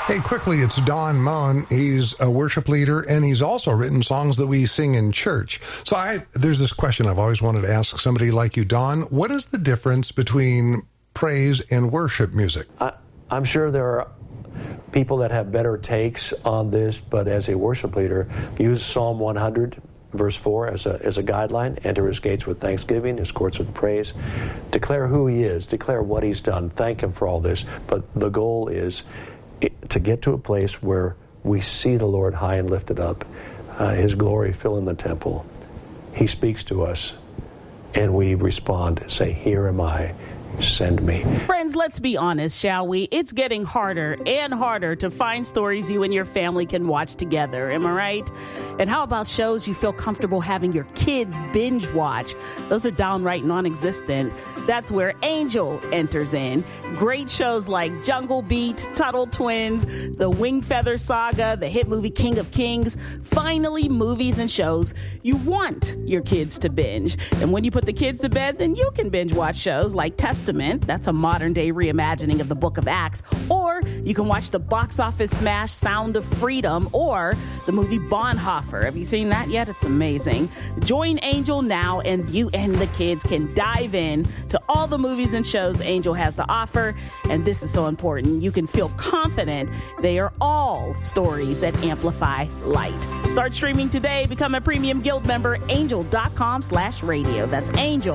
Hey, quickly, it's Don Mohn. He's a worship leader, and he's also written songs that we sing in church. So there's this question I've always wanted to ask somebody like you, Don. What is the difference between praise and worship music? I'm sure there are people that have better takes on this, but as a worship leader, use Psalm 100, verse 4 as a guideline. Enter his gates with thanksgiving, his courts with praise. Declare who he is, declare what he's done, thank him for all this. But the goal is to get to a place where we see the Lord high and lifted up, his glory filling the temple. He speaks to us, and we respond, say, here am I, send me. Friends, let's be honest, shall we? It's getting harder and harder to find stories you and your family can watch together. Am I right? And how about shows you feel comfortable having your kids binge watch? Those are downright non-existent. That's where Angel enters in. Great shows like Jungle Beat, Tuttle Twins, The Wing Feather Saga, the hit movie King of Kings. Finally, movies and shows you want your kids to binge. And when you put the kids to bed, then you can binge watch shows like Testament. That's a modern-day reimagining of the Book of Acts. Or you can watch the box office smash Sound of Freedom or the movie Bonhoeffer. Have you seen that yet? It's amazing. Join Angel now, and you and the kids can dive in to all the movies and shows Angel has to offer. And this is so important. You can feel confident they are all stories that amplify light. Start streaming today. Become a premium guild member. Angel.com/radio. That's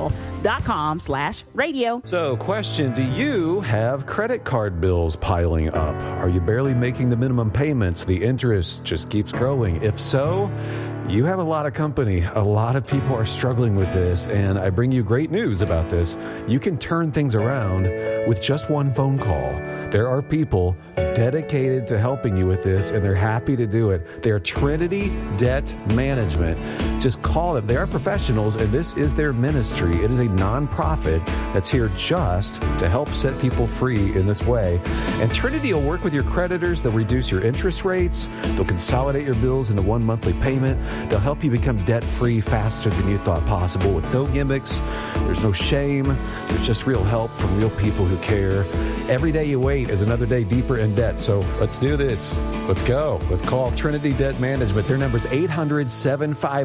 Angel.com/radio. So, question, do you have credit card bills piling up? Are you barely making the minimum payments? The interest just keeps growing. If so, you have a lot of company. A lot of people are struggling with this, and I bring you great news about this. You can turn things around with just one phone call. There are people dedicated to helping you with this, and they're happy to do it. They are Trinity Debt Management. Just call them. They are professionals, and this is their ministry. It is a nonprofit that's here just to help set people free in this way. And Trinity will work with your creditors. They'll reduce your interest rates. They'll consolidate your bills into one monthly payment. They'll help you become debt-free faster than you thought possible with no gimmicks. There's no shame. There's just real help from real people who care. Every day you wait is another day deeper in debt. So let's do this. Let's go. Let's call Trinity Debt Management. Their number is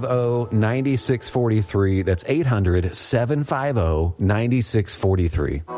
800-750-9643. That's 800-750-9643.